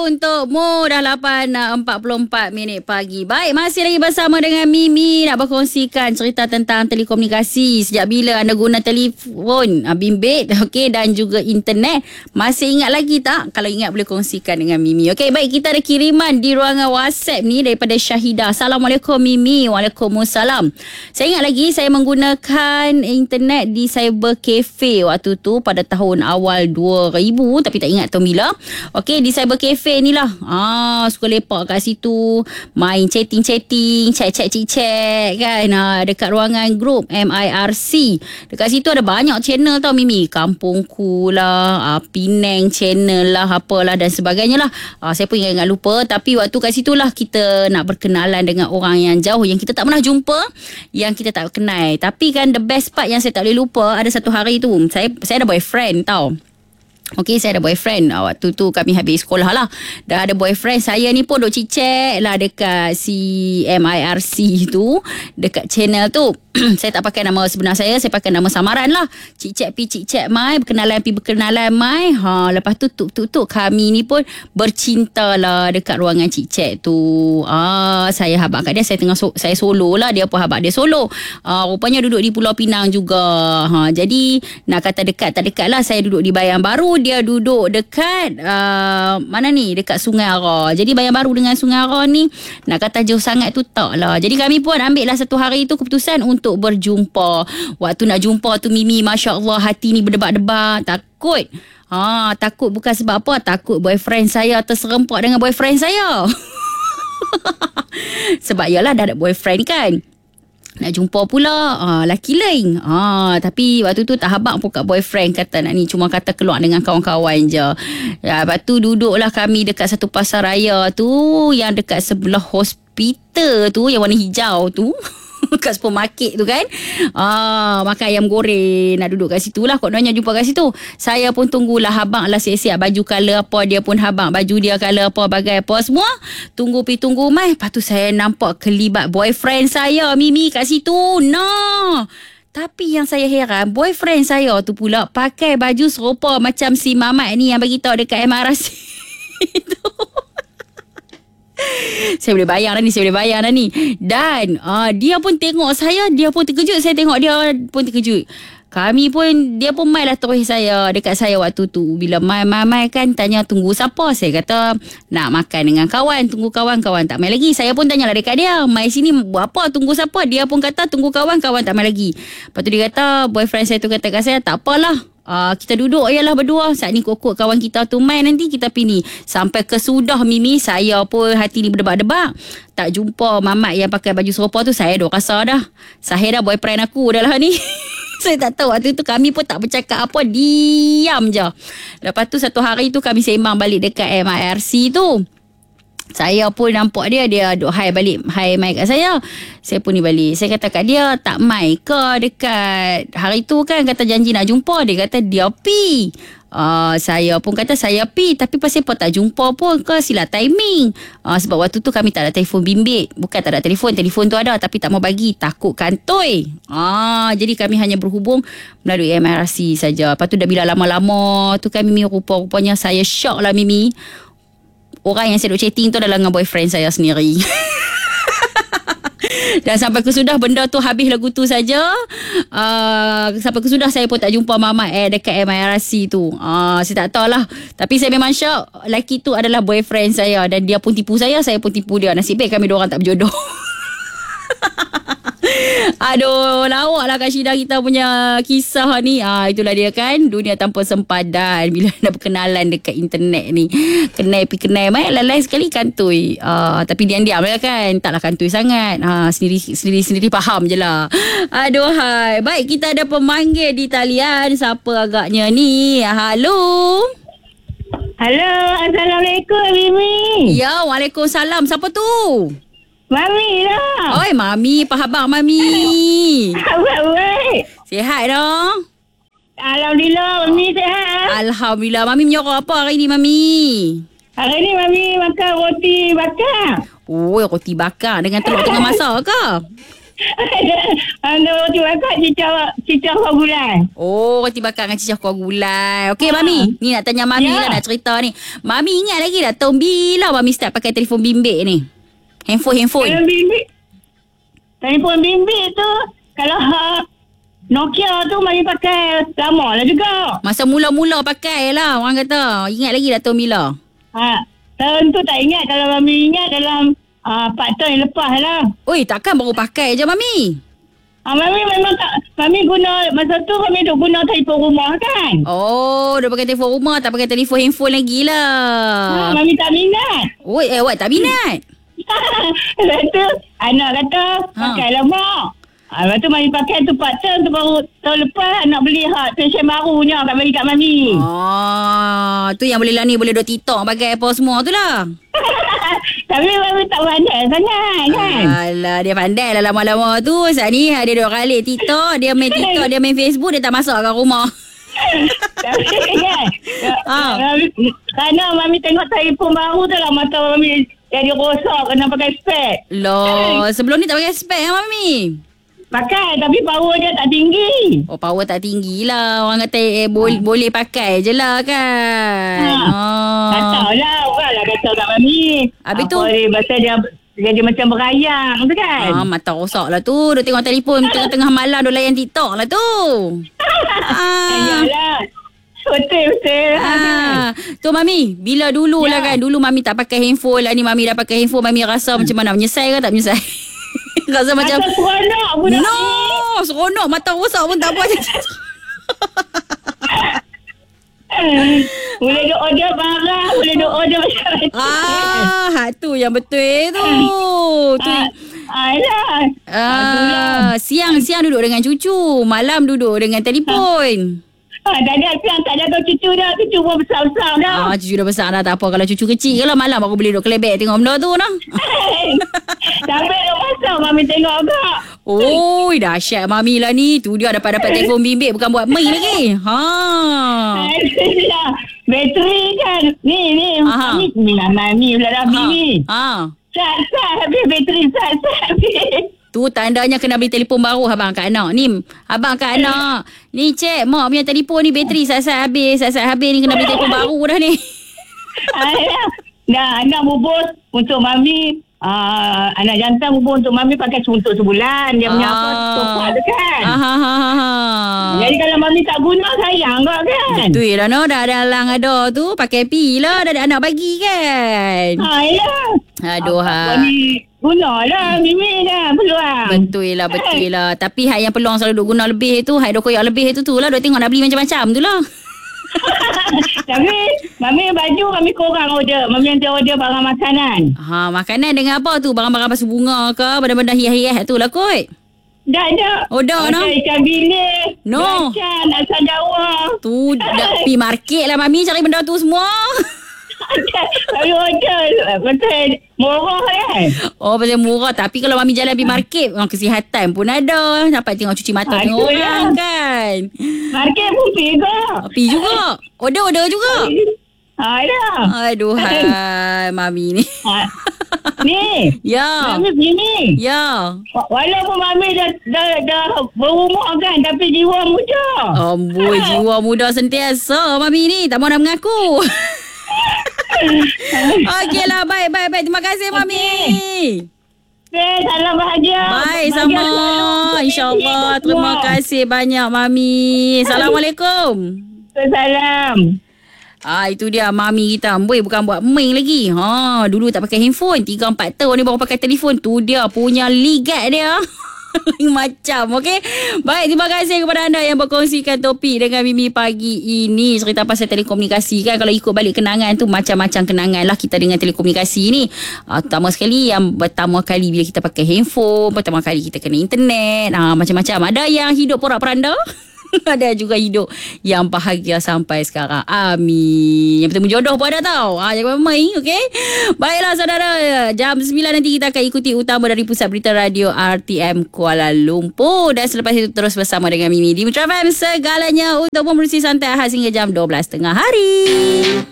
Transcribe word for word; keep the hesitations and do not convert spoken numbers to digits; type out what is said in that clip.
untukmu. Dah lapan empat puluh empat minit pagi. Baik, masih lagi bersama dengan Mimi nak berkongsikan cerita tentang telekomunikasi. Sejak bila anda guna telefon bimbit, okey, dan juga internet. Masih ingat lagi tak? Kalau ingat boleh kongsikan dengan Mimi. Okey, baik, kita ada kiriman di ruangan WhatsApp ni daripada Syahidah. Assalamualaikum Mimi. Waalaikumsalam. Saya ingat lagi saya menggunakan internet di cyber cafe waktu tu pada tahun awal dua ribu, tapi tak ingat tahun bila. Okey, di cyber cafe ni lah. Ah, suka lepak kat situ, main chatting-chatting, chat-chat chat kan. Ah, dekat ruangan grup M I R C. Dekat situ ada banyak channel tau Mimi. Kampungku lah, ah, Penang channel lah, apalah dan sebagainya lah. Ah, saya pun ingat-ingat lupa, tapi waktu kat situlah kita nak berkenalan dengan orang yang jauh, yang kita tak pernah jumpa, yang kita tak kenal. Tapi kan the best part yang saya tak boleh lupa, ada satu hari tu saya saya ada boyfriend tau. Okey, saya ada boyfriend. Waktu tu kami habis sekolah lah. Dah ada boyfriend. Saya ni pun duk cicek lah dekat si M I R C tu, dekat channel tu. Saya tak pakai nama sebenar saya, saya pakai nama samaran lah. Cicek pi cicek mai, berkenalan pi berkenalan mai. Ha, lepas tu tuk tuk tuk kami ni pun bercinta lah dekat ruangan cicek tu. Ah, saya habaq kat dia, saya tengah so, saya solo lah, dia pun habaq dia solo. Ah, rupanya duduk di Pulau Pinang juga. Ha, jadi nak kata dekat tak dekat lah, saya duduk di Bayan Baru, dia duduk dekat uh, mana ni, dekat Sungai Ara. Jadi Bayan Baru dengan Sungai Ara ni nak kata jauh sangat tu tak lah. Jadi kami pun ambil lah satu hari tu keputusan untuk berjumpa. Waktu nak jumpa tu Mimi, Masya Allah, hati ni berdebar-debar. Takut. Ha, takut bukan sebab apa, takut boyfriend saya terserempak dengan boyfriend saya. Sebab yalah dah ada boyfriend kan. Nak jumpa pula ah, laki lain. Ah, tapi waktu tu tak habaq pun kat boyfriend, kata nak ni cuma kata keluar dengan kawan-kawan je. Ya, lepas tu duduklah kami dekat satu pasar raya tu, yang dekat sebelah hospital tu, yang warna hijau tu. Kat supermarket tu kan. Ah, makan ayam goreng. Nak duduk kat situ lah. Kononnya jumpa kat situ. Saya pun tunggulah. Habang lah siap-siap baju colour apa. Dia pun habang baju dia colour apa, bagai apa semua. Tunggu pi tunggu mai. Lepas tu saya nampak kelibat boyfriend saya, Mimi, kat situ. No. Tapi yang saya heran, boyfriend saya tu pula pakai baju serupa macam si Mamat ni yang bagi tahu dekat M R C itu. Saya boleh bayang dah ni, saya boleh bayang dah ni. Dan uh, dia pun tengok saya, dia pun terkejut. Saya tengok dia pun terkejut. Kami pun, dia pun mai lah terus saya, dekat saya waktu tu. Bila mai-mai kan tanya tunggu siapa. Saya kata nak makan dengan kawan, tunggu kawan, kawan tak mai lagi. Saya pun tanya lah dekat dia, mai sini buat apa, tunggu siapa. Dia pun kata tunggu kawan, kawan tak mai lagi. Lepas tu dia kata, boyfriend saya tu kata kat saya, tak apalah, Uh, kita duduk je lah berdua. Saat ni kokok kawan kita tu main, nanti kita pergi. Sampai kesudah Mimi, saya pun hati ni berdebak-debak. Tak jumpa Mamat yang pakai baju serupa tu, saya dah rasa dah Sahir dah boyfriend aku dah lah ni. Saya tak tahu waktu tu, kami pun tak bercakap apa, diam je. Lepas tu satu hari tu kami sembang balik dekat M I R C tu. Saya pun nampak dia, dia duk hai balik, hai mai kat saya. Saya pun ni balik. Saya kata kat dia, tak mai ke dekat hari tu kan, kata janji nak jumpa. Dia kata dia pi. Uh, saya pun kata saya pi, tapi pasal apa tak jumpa pun ke, sila timing. Uh, sebab waktu tu kami tak ada telefon bimbit. Bukan tak ada telefon, telefon tu ada tapi tak mau bagi, takut kantoi. Uh, jadi kami hanya berhubung melalui M I R C saja. Lepas tu dah bila lama-lama tu kan Mimi, rupa-rupanya saya shock lah Mimi. Orang yang saya duk chatting tu adalah dengan boyfriend saya sendiri. Dan sampai kesudah benda tu habis lagu tu saja. Uh, sampai kesudah saya pun tak jumpa Mamat eh dekat M I R C tu. Uh, saya tak tahulah. Tapi saya memang syok. Lelaki tu adalah boyfriend saya. Dan dia pun tipu saya, saya pun tipu dia. Nasib baik kami dua orang tak berjodoh. Aduh, lawak lah Kak Syida kita punya kisah ni. Ah, itulah dia kan, dunia tanpa sempadan. Bila nak berkenalan dekat internet ni, kenal pi kenal mai, lalai sekali kantoi. Ah, tapi diam-diam lah kan, taklah kantoi sangat. Ah, sendiri sendiri sendiri faham je lah. Aduh hai. Baik, kita ada pemanggil di talian. Siapa agaknya ni? Halo. Halo, Assalamualaikum Mimi. Ya, Waalaikumsalam. Siapa tu? Mami lah. Oi, Mami. Apa khabar Mami? Apa baik? Sihat dah? Alhamdulillah, Mami sihat. Alhamdulillah. Mami menyorok apa hari ni, Mami? Hari ni Mami makan roti bakar. Oh, roti bakar dengan telur tengah masak ke? Anda roti bakar cicah cicah koagulan. Oh, roti bakar dengan cicah koagulan. Okey, ha. Mami. Ni nak tanya Mami ya. lah nak cerita ni. Mami ingat lagi dah tahun bila Mami start pakai telefon bimbit ni? Handphone-handphone. Telefon bimbit. Telefon bimbit tu kalau ha, Nokia tu Mami pakai lama lah juga. Masa mula-mula pakai lah orang kata. Ingat lagi dah tahun bila? Ha, tahun tu tak ingat. Kalau Mami ingat dalam Ah, empat tahun yang lepas lah. Oi, takkan baru pakai je Mami? Ah, Mami memang tak. Mami guna, masa tu Mami duk guna telefon rumah kan. Oh, dah pakai telefon rumah, tak pakai telefon handphone lagi lah. Ah, Mami tak minat. Oi, eh, awak tak minat? Lepas tu, anak kata, pakai ha. mak. Ah, lepas tu Mami pakai tu empat tahun tu baru tahun lepas nak beli hak stesen barunya kat bagi kat Mami. Oh, tu yang boleh lah ni, boleh duk TikTok pakai apa semua tu lah. Tapi Mami tak pandai sangat kan. Alah, dia pandai lah lama-lama tu. Saat ni dia dua kali TikTok, dia main TikTok, dia main Facebook, dia tak masuk kat rumah. Tapi kan, ha. Mami, kerana Mami tengok telefon baru tu lah mata Mami jadi rosak kena pakai spek. Loh, sebelum ni tak pakai spek kan Mami? Pakai tapi power dia tak tinggi. Oh, power tak tinggi lah. Orang kata eh, bo- ha. boleh pakai je lah kan. Ha. Oh. Tak tahu lah. Orang lah kata kat Mami. Habis tu? Apa dia, pasal dia jadi macam berayang tu kan. Ah, mata rosak lah tu. Dia tengok telefon tengah-tengah malam dia layan TikTok lah tu. ah. Yalah. Betul-betul. Ah. Tu Mami, bila dulu ya. lah kan. Dulu Mami tak pakai handphone lah ni. Mami dah pakai handphone. Mami rasa hmm. macam mana? Menyesal ke tak menyesal? Rasa macam mata seronok pun. No, seronok mata rosak pun tak buat. Boleh duk order barang, boleh duk order macam-macam. Ah, tu yang betul tu. Tu. Alah. Ah, siang-siang duduk dengan cucu, malam duduk dengan telefon. Ha, dah ada siang tak jaga cucu dah. Cucu pun besar-besar dah. Ah, cucu dah besar dah. Tak apa kalau cucu kecil. Kalau malam aku boleh duduk kelebek tengok benda tu nah. Sampai dah masa Mami tengok agak. Oh, dahsyat Mami lah ni. Tu dia dapat-dapat telefon bimbit bukan buat main lagi. Ha. Bateri kan. Ni, ni. Aha. Mami, ni lah Mami pula dah bini. Ha. Sat-sat habis bateri. Sat-sat habis. Tu tandanya kena beli telefon baru abang kat anak. Ni, abang kat anak. Ni cek, mak punya telefon ni bateri sat-sat habis. Sat-sat habis ni kena beli telefon baru dah ni. Ayah. Dah anak bubur untuk Mami. Uh, anak jantan bubur untuk Mami pakai untuk sebulan. Dia punya apa, sofa tu kan. Aha, aha, aha. Jadi kalau Mami tak guna, sayang kau kan. Betul lah no. Dah ada alang ada tu. Pakai pi lah. Dah ada anak bagi kan. Ayah. Aduh ha. Guna lah Mimi dah peluang. Betul lah, betul lah. Tapi hak yang peluang selalu duk guna lebih tu, hak duk koyak lebih tu tu lah. Duk tengok nak beli macam-macam tu lah. Tapi Mami baju Mami korang order. Mami nanti order barang makanan. Ha, makanan dengan apa tu? Barang-barang pasal bunga ke? Benda-benda hias-hias tu lah kot. Dah ada. Oh dah no. Ikan bilis. No. Belacan, asam jawa. Tu dah pergi market lah Mami cari benda tu semua. Tapi order betul murah kan. Oh pasal murah. Tapi kalau Mami jalan pergi market, kesihatan pun ada. Dapat tengok cuci mata tengok orang kan. Market pun pergi juga. Pergi juga. Order-order juga. Ada. Aduh hai Mami ni. Ni. Ya. Mami begini. Ya. Walaupun Mami dah, dah, dah berumur kan, tapi jiwa muda. Amboi, jiwa muda sentiasa Mami ni. Tak mahu nak mengaku. Okeylah, baik, baik, baik. Terima kasih Mami. Okay, salam bahagia. Baik, sama. InsyaAllah. Terima kasih banyak Mami. Assalamualaikum. Salam. Ah, itu dia Mami kita. Boy, bukan buat main lagi. Ha, dulu tak pakai handphone. tiga empat tahun ni baru pakai telefon. Tu dia punya ligat dia. Macam, okey. Baik, terima kasih kepada anda yang berkongsikan topik dengan Mimi pagi ini. Cerita pasal telekomunikasi kan. Kalau ikut balik kenangan tu, macam-macam kenangan lah kita dengan telekomunikasi ni. uh, Pertama sekali, yang pertama kali bila kita pakai handphone. Pertama kali kita kena internet. uh, Macam-macam. Ada yang hidup porak-peranda. Ada juga hidup yang bahagia sampai sekarang. Amin. Yang bertemu jodoh pun ada tau. Ha, jangan main, okey? Baiklah saudara, jam sembilan nanti kita akan ikuti utama dari Pusat Berita Radio R T M Kuala Lumpur. Dan selepas itu terus bersama dengan Mimi di Mitra F M. Segalanya untuk memerusi santai Ahad hingga jam dua belas tengah hari.